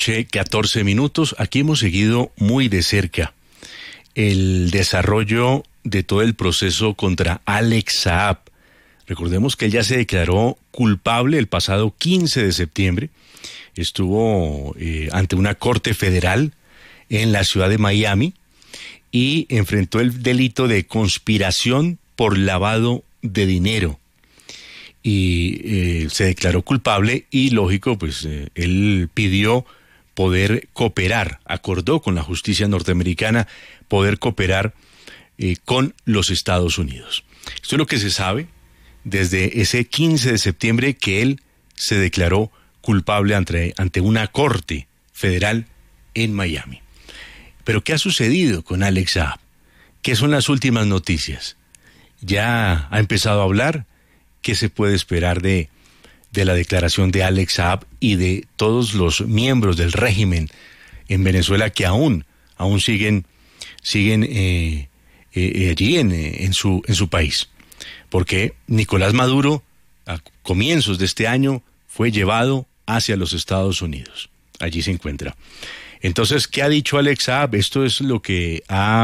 noche, 14 minutos. Aquí hemos seguido muy de cerca el desarrollo de todo el proceso contra Alex Saab. Recordemos que él ya se declaró culpable el pasado 15 de septiembre. Estuvo ante una corte federal en la ciudad de Miami y enfrentó el delito de conspiración por lavado de dinero. Y se declaró culpable y, lógico, pues él pidió poder cooperar, acordó con la justicia norteamericana poder cooperar con los Estados Unidos. Esto es lo que se sabe desde ese 15 de septiembre que él se declaró culpable ante una corte federal en Miami. Pero ¿qué ha sucedido con Alex Saab? ¿Qué son las últimas noticias? ¿Ya ha empezado a hablar? ¿Qué se puede esperar de la declaración de Alex Saab y de todos los miembros del régimen en Venezuela que aún siguen allí en su país? Porque Nicolás Maduro, a comienzos de este año, fue llevado hacia los Estados Unidos. Allí se encuentra. Entonces, ¿qué ha dicho Alex Saab? Esto es lo que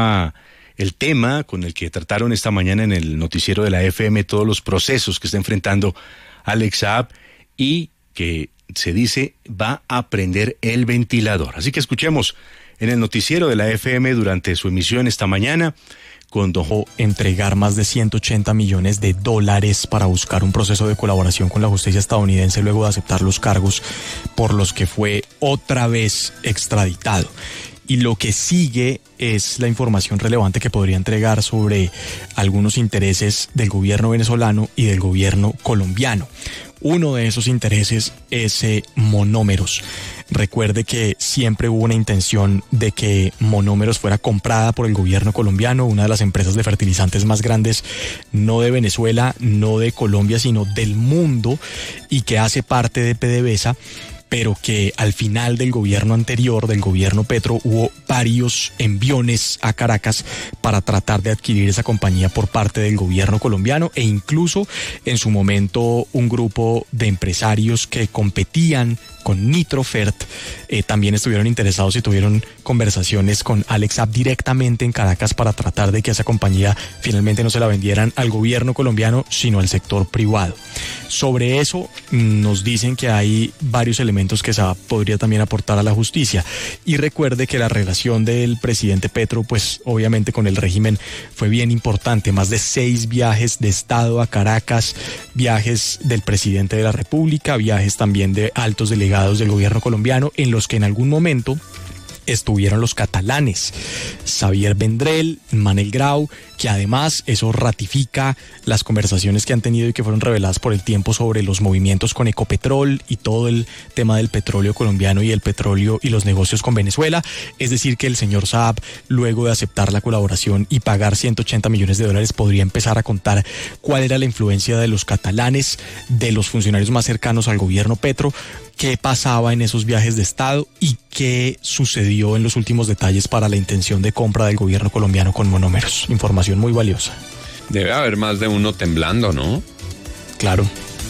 el tema con el que trataron esta mañana en el noticiero de la FM, todos los procesos que está enfrentando Alex Saab y que se dice va a prender el ventilador. Así que escuchemos en el noticiero de la FM durante su emisión esta mañana con entregar más de 180 millones de dólares para buscar un proceso de colaboración con la justicia estadounidense luego de aceptar los cargos por los que fue otra vez extraditado. Y lo que sigue es la información relevante que podría entregar sobre algunos intereses del gobierno venezolano y del gobierno colombiano. Uno de esos intereses es Monómeros. Recuerde que siempre hubo una intención de que Monómeros fuera comprada por el gobierno colombiano, una de las empresas de fertilizantes más grandes, no de Venezuela, no de Colombia, sino del mundo, y que hace parte de PDVSA, pero que al final del gobierno anterior, del gobierno Petro, hubo varios enviones a Caracas para tratar de adquirir esa compañía por parte del gobierno colombiano, e incluso en su momento un grupo de empresarios que competían con Nitrofert también estuvieron interesados y tuvieron conversaciones con Alex Saab directamente en Caracas para tratar de que esa compañía finalmente no se la vendieran al gobierno colombiano, sino al sector privado. Sobre eso nos dicen que hay varios elementos que Saab podría también aportar a la justicia. Y recuerde que la relación del presidente Petro, pues obviamente con el régimen fue bien importante. Más de 6 viajes de Estado a Caracas, viajes del presidente de la República, viajes también de altos delegados del gobierno colombiano, en los que en algún momento estuvieron los catalanes, Xavier Vendrell, Manel Grau, que además eso ratifica las conversaciones que han tenido y que fueron reveladas por el tiempo sobre los movimientos con Ecopetrol y todo el tema del petróleo colombiano y el petróleo y los negocios con Venezuela. Es decir, que el señor Saab, luego de aceptar la colaboración y pagar 180 millones de dólares, podría empezar a contar cuál era la influencia de los catalanes, de los funcionarios más cercanos al gobierno Petro, qué pasaba en esos viajes de Estado y qué sucedió en los últimos detalles para la intención de compra del gobierno colombiano con Monómeros. Información muy valiosa. Debe haber más de uno temblando, ¿no? Claro.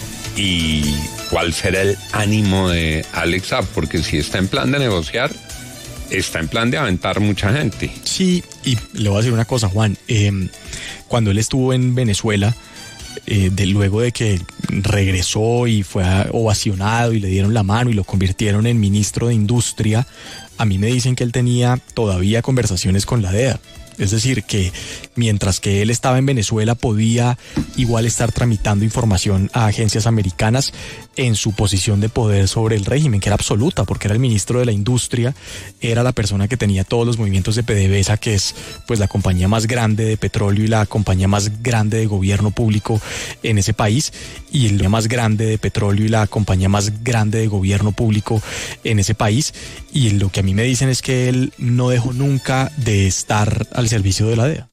¿Y cuál será el ánimo de Alex Saab? Porque si está en plan de negociar, está en plan de aventar mucha gente. Sí, y le voy a decir una cosa, Juan. Cuando él estuvo en Venezuela, luego de que regresó y fue ovacionado y le dieron la mano y lo convirtieron en ministro de Industria, a mí me dicen que él tenía todavía conversaciones con la DEA. Es decir, que mientras que él estaba en Venezuela podía igual estar tramitando información a agencias americanas en su posición de poder sobre el régimen, que era absoluta, porque era el ministro de la Industria, era la persona que tenía todos los movimientos de PDVSA, que es pues la compañía más grande de petróleo y la compañía más grande de gobierno público en ese país, y el más grande de petróleo y la compañía más grande de gobierno público en ese país. Y lo que a mí me dicen es que él no dejó nunca de estar al servicio de la DEA.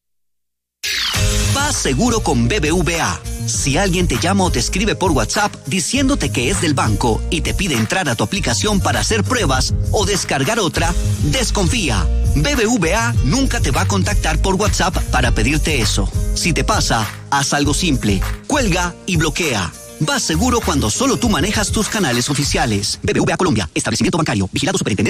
Vas seguro con BBVA. Si alguien te llama o te escribe por WhatsApp diciéndote que es del banco y te pide entrar a tu aplicación para hacer pruebas o descargar otra, desconfía. BBVA nunca te va a contactar por WhatsApp para pedirte eso. Si te pasa, haz algo simple. Cuelga y bloquea. Vas seguro cuando solo tú manejas tus canales oficiales. BBVA Colombia, establecimiento bancario, vigilado Superintendencia.